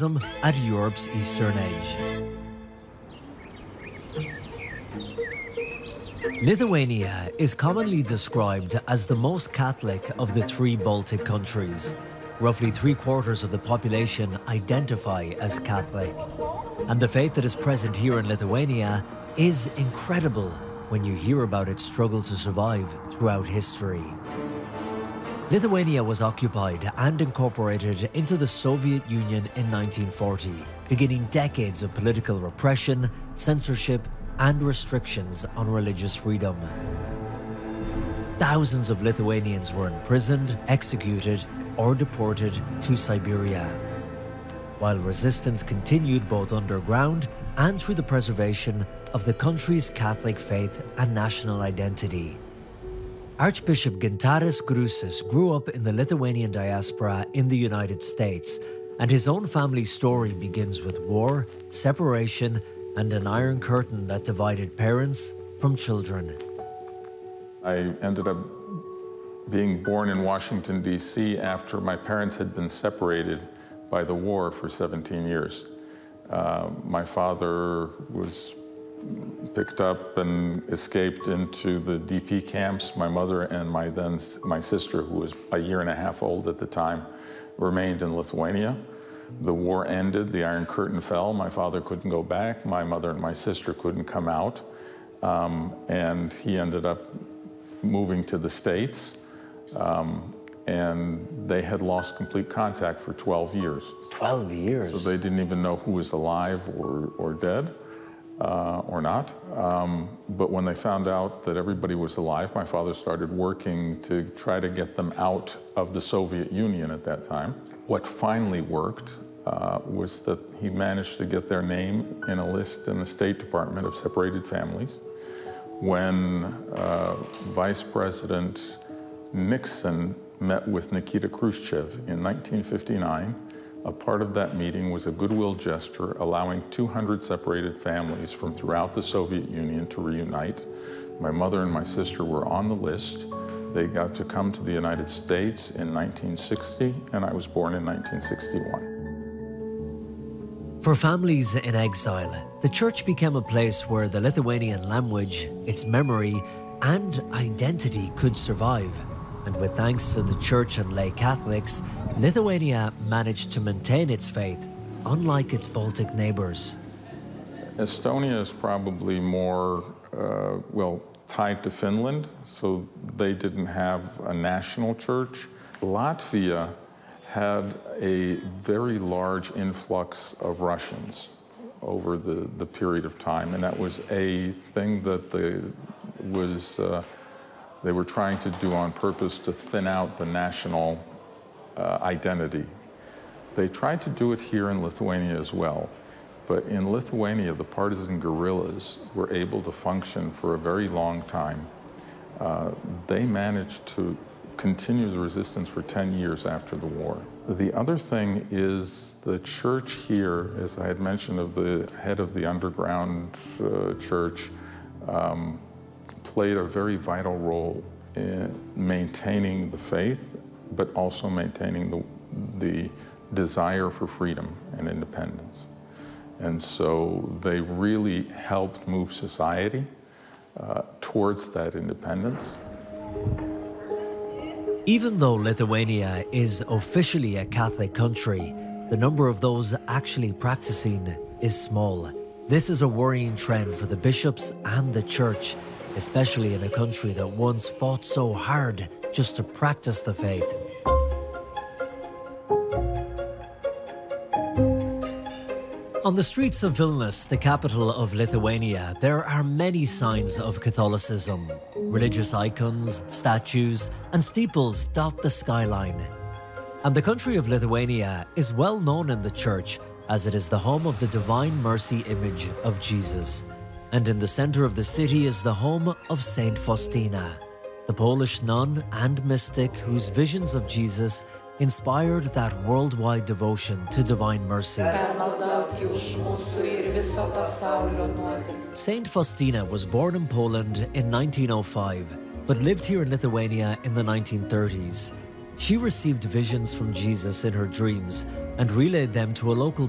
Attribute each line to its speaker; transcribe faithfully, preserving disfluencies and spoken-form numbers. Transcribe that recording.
Speaker 1: Catholicism at Europe's eastern edge. Lithuania is commonly described as the most Catholic of the three Baltic countries. Roughly three quarters of the population identify as Catholic. And the faith that is present here in Lithuania is incredible when you hear about its struggle to survive throughout history. Lithuania was occupied and incorporated into the Soviet Union in nineteen forty, beginning decades of political repression, censorship, and restrictions on religious freedom. Thousands of Lithuanians were imprisoned, executed, or deported to Siberia, while resistance continued both underground and through the preservation of the country's Catholic faith and national identity. Archbishop Gintaras Grušas grew up in the Lithuanian diaspora in the United States, and his own family story begins with war, separation, and an iron curtain that divided parents from children.
Speaker 2: I ended up being born in Washington, D C after my parents had been separated by the war for seventeen years. Uh, my father was picked up and escaped into the D P camps. My mother and my then my sister, who was a year and a half old at the time, remained in Lithuania. The war ended, the Iron Curtain fell. My father couldn't go back. My mother and my sister couldn't come out. Um, and he ended up moving to the States. Um, and they had lost complete contact for twelve years.
Speaker 1: twelve years?
Speaker 2: So they didn't even know who was alive or, or dead. Uh, or not. Um, but when they found out that everybody was alive, my father started working to try to get them out of the Soviet Union at that time. What finally worked uh, was that he managed to get their name in a list in the State Department of separated families. When uh, Vice President Nixon met with Nikita Khrushchev in nineteen fifty-nine, a part of that meeting was a goodwill gesture allowing two hundred separated families from throughout the Soviet Union to reunite. My mother and my sister were on the list. They got to come to the United States in nineteen sixty, and I was born in nineteen sixty-one.
Speaker 1: For families in exile, the church became a place where the Lithuanian language, its memory, and identity could survive. And with thanks to the church and lay Catholics, Lithuania managed to maintain its faith, unlike its Baltic neighbors.
Speaker 2: Estonia is probably more, uh, well, tied to Finland, so they didn't have a national church. Latvia had a very large influx of Russians over the, the period of time, and that was a thing that they, was, uh, they were trying to do on purpose to thin out the national Uh, identity. They tried to do it here in Lithuania as well, but in Lithuania, the partisan guerrillas were able to function for a very long time. Uh, they managed to continue the resistance for ten years after the war. The other thing is the church here, as I had mentioned, of the head of the underground uh, church, um, played a very vital role in maintaining the faith, but also maintaining the, the desire for freedom and independence. And so they really helped move society uh, towards that independence.
Speaker 1: Even though Lithuania is officially a Catholic country, the number of those actually practicing is small. This is a worrying trend for the bishops and the church, especially in a country that once fought so hard just to practice the faith. On the streets of Vilnius, the capital of Lithuania, there are many signs of Catholicism. Religious icons, statues, and steeples dot the skyline. And the country of Lithuania is well known in the church as it is the home of the Divine Mercy image of Jesus. And in the center of the city is the home of Saint Faustina, the Polish nun and mystic whose visions of Jesus inspired that worldwide devotion to Divine Mercy. Saint Faustina was born in Poland in nineteen oh five, but lived here in Lithuania in the nineteen thirties. She received visions from Jesus in her dreams and relayed them to a local